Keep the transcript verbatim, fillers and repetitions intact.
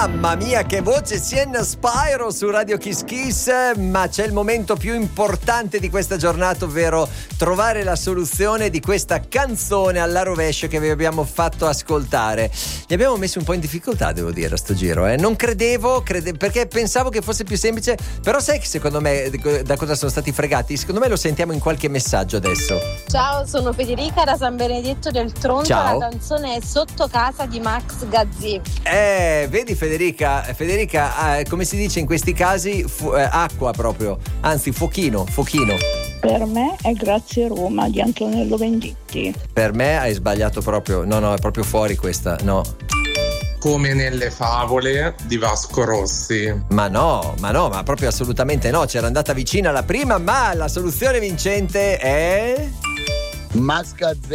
Mamma mia, che voce, Sienna Spyro su Radio Kiss Kiss. Ma c'è il momento più importante di questa giornata, ovvero trovare la soluzione di questa canzone alla rovescio che vi abbiamo fatto ascoltare. Li abbiamo messi un po' in difficoltà, devo dire, a sto giro, eh. Non credevo, crede, perché pensavo che fosse più semplice. Però sai che secondo me da cosa sono stati fregati? Secondo me lo sentiamo in qualche messaggio adesso. Ciao, sono Federica da San Benedetto del Tronto. Ciao. La canzone è Sotto casa di Max Gazzè. Eh, vedi Federica, Federica, eh, come si dice in questi casi, fu- eh, acqua proprio, anzi fuochino, fuochino. Per me è Grazie Roma di Antonello Venditti. Per me hai sbagliato proprio, no no, è proprio fuori questa, no. Come nelle favole di Vasco Rossi. Ma no, ma no, ma proprio assolutamente no, c'era andata vicina la prima, ma la soluzione vincente è... Max Gazzè.